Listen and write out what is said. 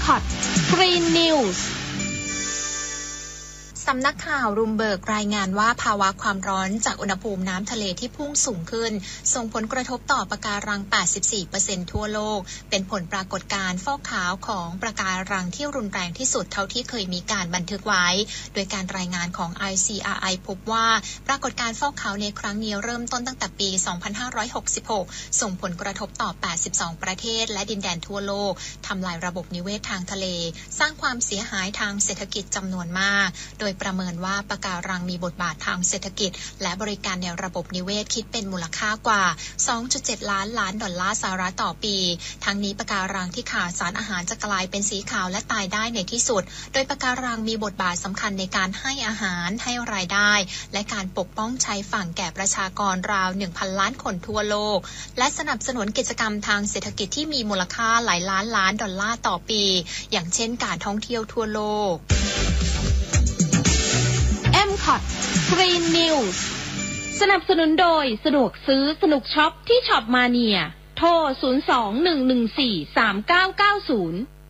Mcott Green Newsสำนักข่าวรูมเบิร์กรายงานว่าภาวะความร้อนจากอุณหภูมิน้ำทะเลที่พุ่งสูงขึ้นส่งผลกระทบต่อปะการัง 84% ทั่วโลกเป็นผลปรากฏการณ์ฟอกขาวของปะการังที่รุนแรงที่สุดเท่าที่เคยมีการบันทึกไว้โดยการรายงานของ ICRI พบว่าปรากฏการณ์ฟอกขาวในครั้งนี้เริ่มต้นตั้งแต่ปี 2566 ส่งผลกระทบต่อ 82 ประเทศและดินแดนทั่วโลกทำลายระบบนิเวศทางทะเลสร้างความเสียหายทางเศรษฐกิจจำนวนมากโดยประเมินว่าปะการังมีบทบาททางเศรษฐกิจและบริการในระบบนิเวศคิดเป็นมูลค่ากว่า 2.7 ล้านดอลลาร์สหรัฐต่อปีทั้งนี้ปะการังที่ขาดสารอาหารจะกลายเป็นสีขาวและตายได้ในที่สุดโดยปะการังมีบทบาทสำคัญในการให้อาหารให้รายได้และการปกป้องชายฝั่งแก่ประชากรราว 1,000 ล้านคนทั่วโลกและสนับสนุนกิจกรรมทางเศรษฐกิจที่มีมูลค่าหลายล้านดอลลาร์ต่อปีอย่างเช่นการท่องเที่ยวทั่วโลกMcott Green News สนับสนุนโดยสะดวกซื้อสนุกช็อปที่ช็อปมาเนียโทร 02-114-3990